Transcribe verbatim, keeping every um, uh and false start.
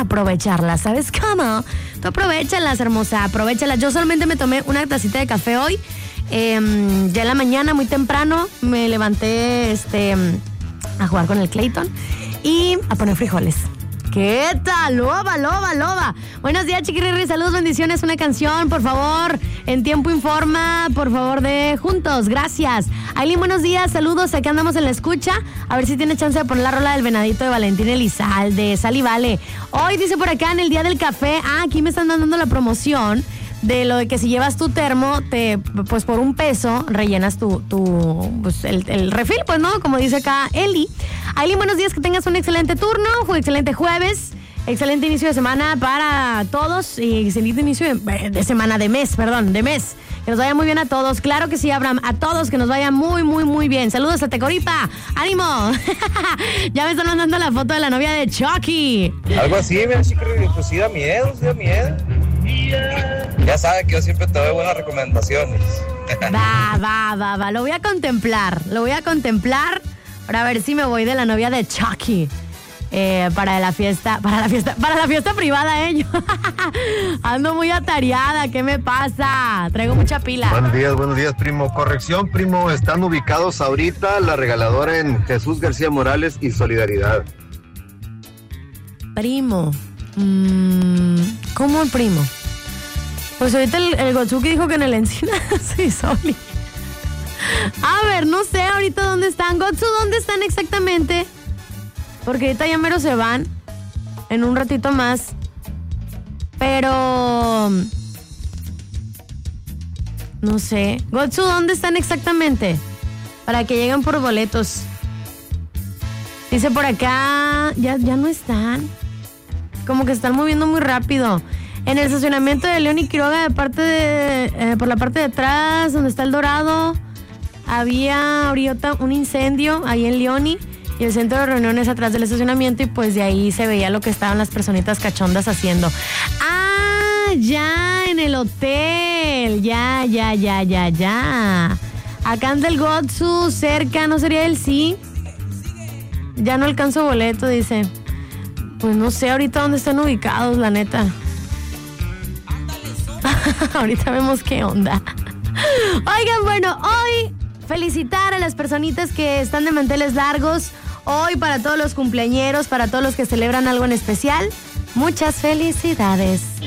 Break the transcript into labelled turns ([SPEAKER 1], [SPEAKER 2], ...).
[SPEAKER 1] aprovecharlas. ¿Sabes cómo? Tú aprovéchalas, hermosa, aprovéchalas. Yo solamente me tomé una tacita de café hoy. Eh, ya en la mañana, muy temprano, me levanté este, a jugar con el Clayton y a poner frijoles. ¿Qué tal? Loba, loba, loba. Buenos días, chiquirri, saludos, bendiciones. Una canción, por favor, en Tiempo Informa, por favor, de Juntos. Gracias. Aileen, buenos días, saludos. Aquí andamos en la escucha. A ver si tiene chance de poner la rola del Venadito de Valentín Elizalde. Sal y vale. Hoy dice por acá en el Día del Café. Ah, aquí me están dando la promoción de lo de que si llevas tu termo, te, pues por un peso rellenas tu, tu pues el, el refil, pues, ¿no? Como dice acá Eli. Aileen, buenos días, que tengas un excelente turno, un excelente jueves, excelente inicio de semana para todos y excelente inicio de, de semana, de mes, perdón, de mes. Que nos vaya muy bien a todos. Claro que sí, Abraham, a todos que nos vaya muy, muy, muy bien. Saludos a Tecoripa. ¡Ánimo! Ya me están mandando la foto de la novia de Chucky.
[SPEAKER 2] Algo así, mira, chiquirri, pues sí da miedo, sí da miedo. Ya sabe que yo siempre te doy buenas recomendaciones.
[SPEAKER 1] Va, va, va, va. Lo voy a contemplar. Lo voy a contemplar para ver si me voy de la novia de Chucky. Eh, para la fiesta, para la fiesta, para la fiesta privada, eh. Ando muy atareada, ¿qué me pasa? Traigo mucha pila.
[SPEAKER 3] Buenos días, buenos días, primo. Corrección, primo, están ubicados ahorita la regaladora en Jesús García Morales y Solidaridad.
[SPEAKER 1] Primo. Mm, ¿Cómo el primo? Pues ahorita el, el Gotsuki dijo que en el Encina sí, Soli. A ver, no sé ahorita dónde están. Gotsu, ¿dónde están exactamente? Porque ahorita ya mero se van. En un ratito más. Pero... no sé. Gotsu, ¿dónde están exactamente? Para que lleguen por boletos. Dice por acá... Ya, ya no están. Como que se están moviendo muy rápido. En el estacionamiento de León y Quiroga, de parte de, eh, por la parte de atrás, donde está el Dorado, había ahorita un incendio ahí en Leoni. Y el centro de reuniones atrás del estacionamiento, y pues de ahí se veía lo que estaban las personitas cachondas haciendo. ¡Ah! Ya, en el hotel. Ya, ya, ya, ya, ya. Acá anda el Gotsu, cerca, ¿no sería él? Sí. Ya no alcanzo boleto, dice. Pues no sé ahorita dónde están ubicados, la neta. Ahorita vemos qué onda. Oigan, bueno, hoy felicitar a las personitas que están de manteles largos. Hoy para todos los cumpleañeros, para todos los que celebran algo en especial. Muchas felicidades.